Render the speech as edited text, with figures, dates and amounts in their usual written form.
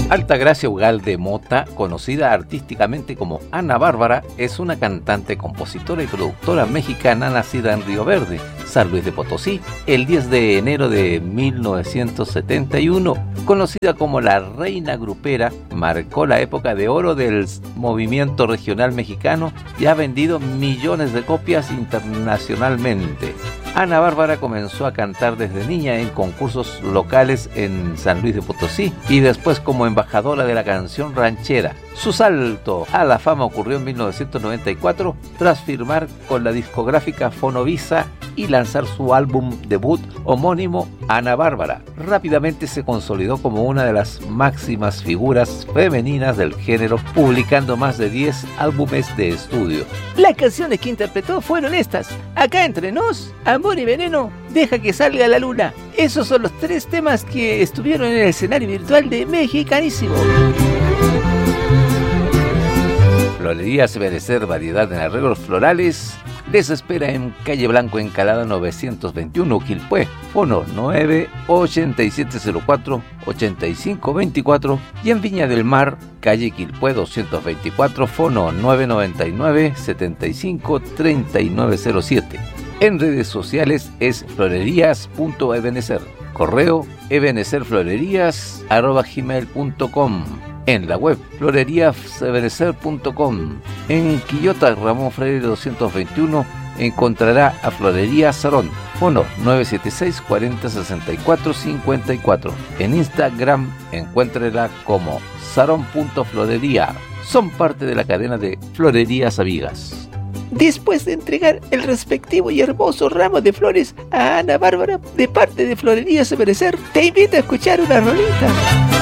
Altagracia Ugalde Mota, conocida artísticamente como Ana Bárbara, es una cantante, compositora y productora mexicana nacida en Río Verde, San Luis de Potosí, el 10 de enero de 1971. Conocida como la reina grupera, marcó la época de oro del movimiento regional mexicano y ha vendido millones de copias internacionalmente. Ana Bárbara comenzó a cantar desde niña en concursos locales en San Luis de Potosí y después como embajadora de la canción ranchera. Su salto a la fama ocurrió en 1994 tras firmar con la discográfica Fonovisa y lanzar su álbum debut homónimo Ana Bárbara. Rápidamente se consolidó como una de las máximas figuras femeninas del género, publicando más de 10 álbumes de estudio. Las canciones que interpretó fueron estas: Acá entre nos, Amor y Veneno, Deja que salga la luna. Esos son los 3 temas que estuvieron en el escenario virtual de Mexicanísimo. Florerías Ebenecer, variedad en arreglos florales, les espera en Calle Blanco Encalada 921, Quilpué, fono 98704-8524, y en Viña del Mar, calle Quilpué 224, fono 999-753907. En redes sociales es florerías.ebenecer, correo ebenecerflorerías@gmail.com. En la web floreríasebenecer.com. En Quillota Ramón Freire 221 encontrará a Florería Sarón, fono 976 40 64 54. En Instagram encuéntrela como sarón.florería. Son parte de la cadena de Florerías Amigas. Después de entregar el respectivo y hermoso ramo de flores a Ana Bárbara de parte de Florerías Ebenecer, te invito a escuchar una rolita.